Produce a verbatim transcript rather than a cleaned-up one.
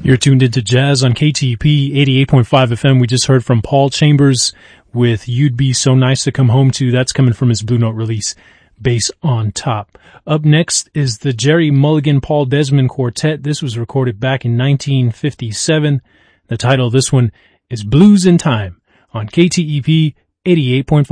You're tuned into Jazz on K T E P eighty-eight point five F M. We just heard from Paul Chambers with You'd Be So Nice to Come Home To. That's coming from his Blue Note release, Bass on Top. Up next is the Jerry Mulligan Paul Desmond Quartet. This was recorded back in nineteen fifty-seven. The title of this one is Blues in Time on K T E P eighty-eight point five.